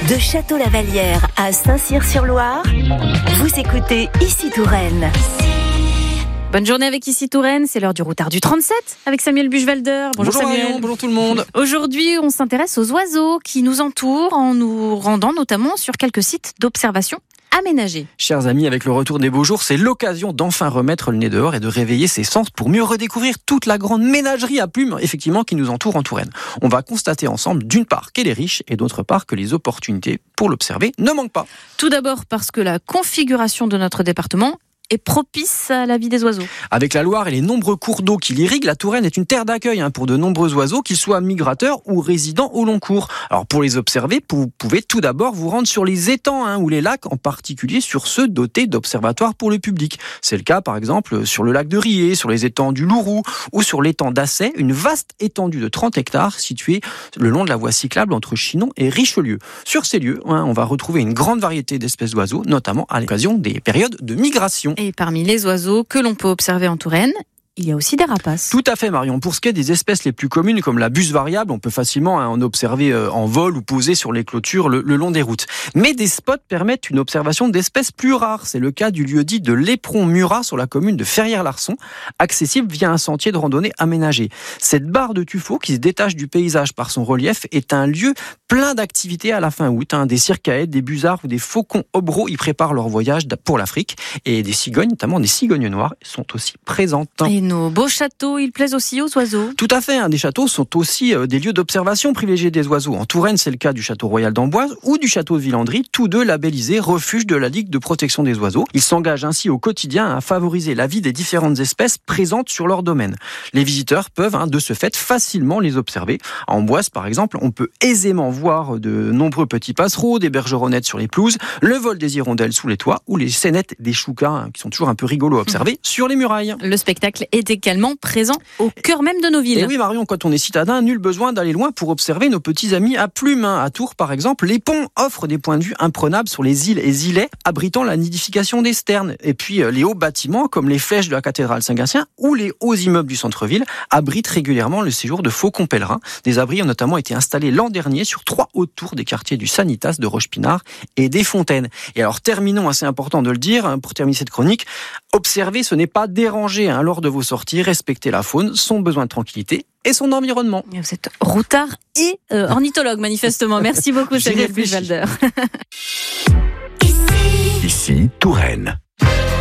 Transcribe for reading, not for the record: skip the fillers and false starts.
De Château-Lavallière à Saint-Cyr-sur-Loire, vous écoutez Ici Touraine. Bonne journée avec Ici Touraine, c'est l'heure du routard du 37 avec Samuel Buchwalder. Bonjour Samuel. Marion, bonjour tout le monde. Aujourd'hui, on s'intéresse aux oiseaux qui nous entourent en nous rendant notamment sur quelques sites d'observation aménagés. Chers amis, avec le retour des beaux jours, c'est l'occasion d'enfin remettre le nez dehors et de réveiller ses sens pour mieux redécouvrir toute la grande ménagerie à plumes, effectivement, qui nous entoure en Touraine. On va constater ensemble, d'une part, qu'elle est riche et d'autre part, que les opportunités pour l'observer ne manquent pas. Tout d'abord parce que la configuration de notre département est propice à la vie des oiseaux. Avec la Loire et les nombreux cours d'eau qui l'irriguent, la Touraine est une terre d'accueil pour de nombreux oiseaux, qu'ils soient migrateurs ou résidents au long cours. Alors pour les observer, vous pouvez tout d'abord vous rendre sur les étangs ou les lacs, en particulier sur ceux dotés d'observatoires pour le public. C'est le cas par exemple sur le lac de Riez, sur les étangs du Lourou ou sur l'étang d'Assay, une vaste étendue de 30 hectares située le long de la voie cyclable entre Chinon et Richelieu. Sur ces lieux, on va retrouver une grande variété d'espèces d'oiseaux, notamment à l'occasion des périodes de migration. Et parmi les oiseaux que l'on peut observer en Touraine, il y a aussi des rapaces. Tout à fait Marion. Pour ce qui est des espèces les plus communes comme la buse variable, on peut facilement en observer en vol ou posé sur les clôtures le long des routes. Mais des spots permettent une observation d'espèces plus rares. C'est le cas du lieu-dit de l'Éperon-Murat sur la commune de Ferrières-Larçon, accessible via un sentier de randonnée aménagé. Cette barre de tuffeau qui se détache du paysage par son relief est un lieu plein d'activités à la fin août. Des circaètes, des busards ou des faucons obros y préparent leur voyage pour l'Afrique. Et des cigognes, notamment des cigognes noires, sont aussi présentes. Et nos beaux châteaux, ils plaisent aussi aux oiseaux. Tout à fait, des châteaux sont aussi des lieux d'observation privilégiés des oiseaux. En Touraine, c'est le cas du château royal d'Amboise ou du château de Villandry, tous deux labellisés refuge de la Ligue de protection des oiseaux. Ils s'engagent ainsi au quotidien à favoriser la vie des différentes espèces présentes sur leur domaine. Les visiteurs peuvent de ce fait facilement les observer. À Amboise, par exemple, on peut aisément voir de nombreux petits passereaux, des bergeronnettes sur les pelouses, le vol des hirondelles sous les toits ou les scénettes des choucas, qui sont toujours un peu rigolos à observer, sur les murailles. Le spectacle est également présent au cœur même de nos villes. Et oui Marion, quand on est citadin, nul besoin d'aller loin pour observer nos petits amis à plumes. À Tours par exemple, les ponts offrent des points de vue imprenables sur les îles et îlets abritant la nidification des sternes. Et puis les hauts bâtiments comme les flèches de la cathédrale Saint-Gatien ou les hauts immeubles du centre-ville abritent régulièrement le séjour de faucons pèlerins. Des abris ont notamment été installés l'an dernier sur 3 hautes tours des quartiers du Sanitas, de Rochepinard et des Fontaines. Et alors terminons, assez important de le dire, pour terminer cette chronique, observer ce n'est pas déranger lors de vos sorties, respecter la faune, son besoin de tranquillité et son environnement. Vous êtes routard et ornithologue manifestement. Merci beaucoup Samuel Buchwalder. Ici Touraine.